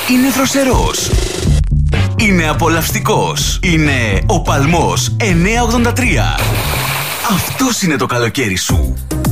Είναι δροσερός. Είναι απολαυστικός. Είναι ο Παλμός 983. Αυτός είναι το καλοκαίρι σου.